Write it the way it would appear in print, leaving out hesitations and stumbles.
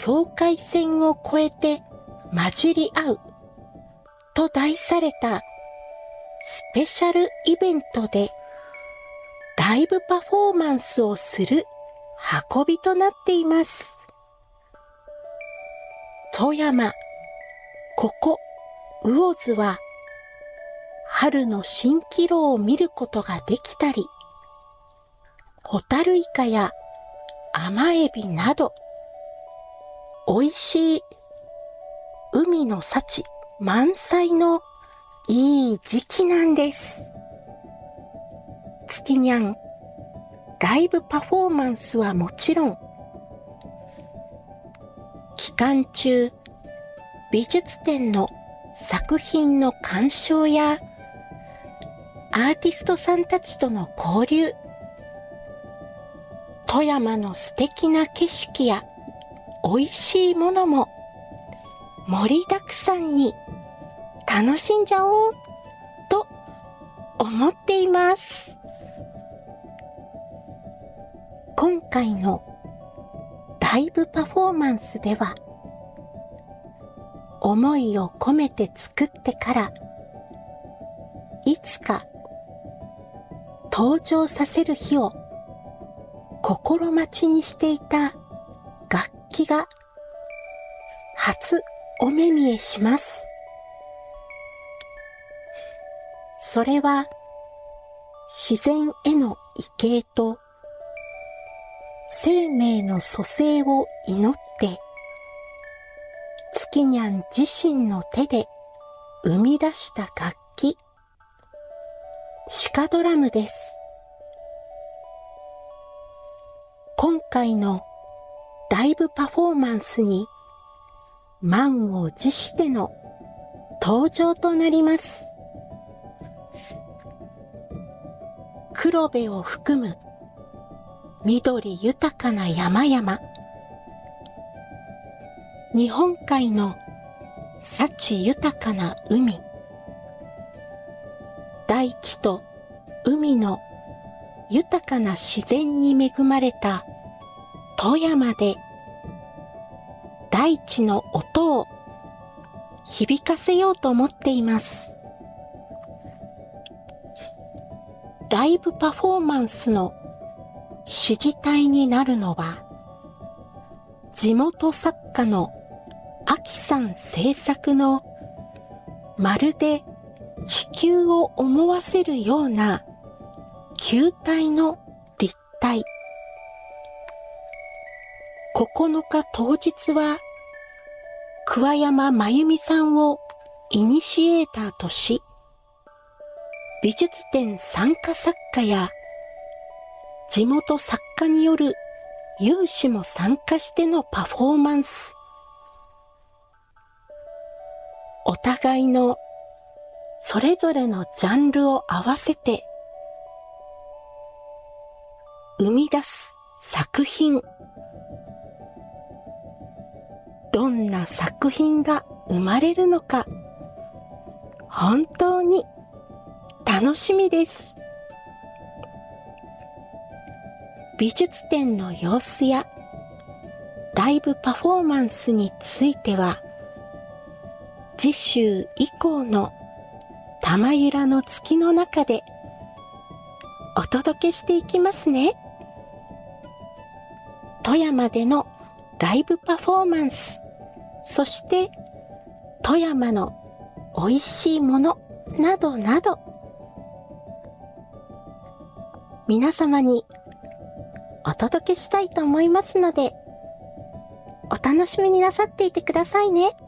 境界線を越えて混じり合うと題されたスペシャルイベントでライブパフォーマンスをする運びとなっています。富山、ここ魚津は春の蜃気楼を見ることができたり、ホタルイカや甘エビなど美味しい海の幸満載のいい時期なんです。月にゃん、ライブパフォーマンスはもちろん、期間中、美術展の作品の鑑賞や、アーティストさんたちとの交流、富山の素敵な景色や美味しいものも盛りだくさんに楽しんじゃおうと思っています。今回のライブパフォーマンスでは、思いを込めて作ってから、いつか登場させる日を心待ちにしていた楽器が初お目見えします。それは自然への畏敬と生命の蘇生を祈って月にゃん自身の手で生み出した楽器、鹿ドラムです。今回のライブパフォーマンスに満を持しての登場となります。黒部を含む緑豊かな山々、日本海の幸豊かな海、大地と海の豊かな自然に恵まれた富山で大地の音を響かせようと思っています。ライブパフォーマンスの支持体になるのは、地元作家のあきさん制作のまるで地球を思わせるような球体の立体。9日当日は桑山真由美さんをイニシエーターとし、美術展参加作家や地元作家による有志も参加してのパフォーマンス。お互いのそれぞれのジャンルを合わせて生み出す作品。どんな作品が生まれるのか、本当に楽しみです。美術展の様子やライブパフォーマンスについては、次週以降の玉ゆらの月の中でお届けしていきますね。富山でのライブパフォーマンス、そして富山の美味しいものなどなど、皆様にお届けしたいと思いますので、お楽しみになさっていてくださいね。